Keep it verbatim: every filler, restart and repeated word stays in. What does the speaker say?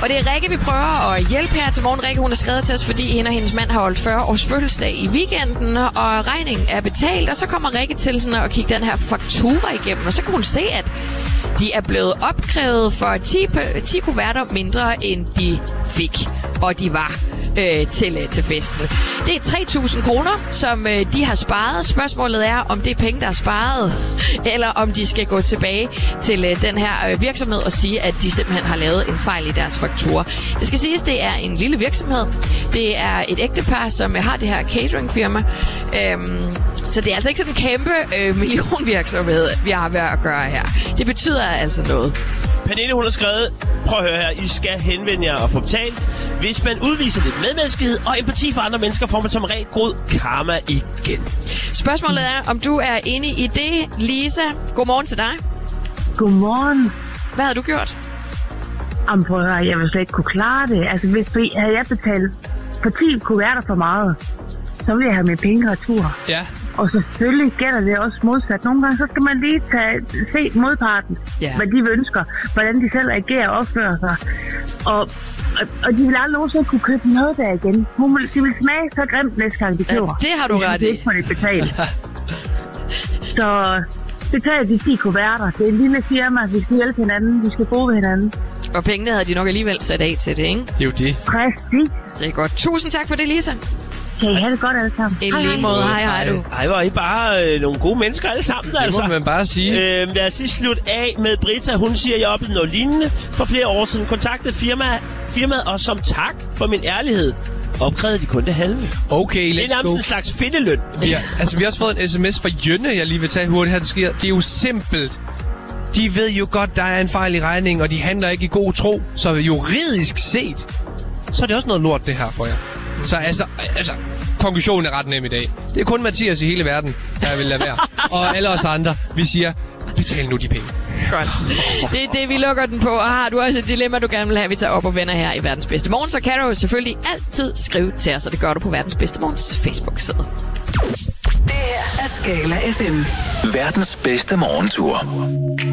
Og det er Rikke, vi prøver at hjælpe her til morgen. Rikke, hun er skrevet til os, fordi hende og hendes mand har holdt fyrre års fødselsdag i weekenden, og regningen er betalt. Og så kommer Rikke til sådan at kigge den her faktura igennem, og så kan hun se, at de er blevet opkrævet for ti, ti kuverter mindre, end de fik. Og de var øh, til, til festen. Det er tre tusind kroner, som øh, de har sparet. Spørgsmålet er, om det er penge, der er sparet, eller om de skal gå tilbage til øh, den her øh, virksomhed og sige, at de simpelthen har lavet en fejl i deres faktura. Det skal siges, det er en lille virksomhed. Det er et ægtepar, som øh, har det her cateringfirma. Øhm, så det er altså ikke sådan en kæmpe øh, millionvirksomhed, vi har ved at gøre her. Det betyder altså noget. Pernille, hun har skrevet, prøv at høre her, I skal henvende jer og få betalt. Hvis man udviser lidt medmenneskelighed og empati for andre mennesker, får man som regel god karma igen. Spørgsmålet er, om du er enig i det. Lisa, godmorgen til dig. Godmorgen. Hvad har du gjort? Jamen, prøv at høre, jeg vil slet ikke kunne klare det. Altså, hvis havde jeg betalt for ti kuverter for meget, så ville jeg have mine penge retur. Ja. Og selvfølgelig gælder det også modsat. Nogle gange så skal man lige tage, se modparten, yeah. hvad de ønsker, hvordan de selv agerer og opfører sig. Og, og, og de vil aldrig nogensinde kunne købe noget der igen. Hun vil, de vil smage så grimt næste gang, de køber. Ja, det har du ret i. Det er ikke, man betale. Så betal de ti kuverter. Det er en lille firma, vi skal hjælpe hinanden, vi skal bo ved hinanden. Og pengene havde de nok alligevel sat af til det, ikke? Det er jo det. Præcis. Det er godt. Tusind tak for det, Lisa. Kan I have det godt alle sammen? I lige måde. Hej, hej du. Ej, hvor er I bare øh, nogle gode mennesker alle sammen, det altså. Det må man bare sige. Øh, lad os lige slutte af med Britta. Hun siger, at jeg oplevede noget lignende for flere år siden. Kontaktede firma, firmaet, og som tak for min ærlighed, opkrævede de kun det halve. Okay, let's go. Det er nærmest en slags findeløn. Vi har, altså, vi har også fået en sms fra Jønne, jeg lige vil tage hurtigt her, det sker. Det er jo simpelt. De ved jo godt, der er en fejl i regningen, og de handler ikke i god tro. Så juridisk set, så er det også noget lort, det her for jer. Så altså, altså konklusionen er ret nem i dag. Det er kun Mathias i hele verden, der vil lade være. Og alle os andre, vi siger, betal nu de penge. Godt. Det er det, vi lukker den på. Og har du også et dilemma, du gerne vil have, vi tager op og vender her i Verdens Bedste Morgen, så kan du jo selvfølgelig altid skrive til os, og det gør du på Verdens Bedste Morgens Facebook-side. Det her er Skala F M. Verdens bedste morgentur.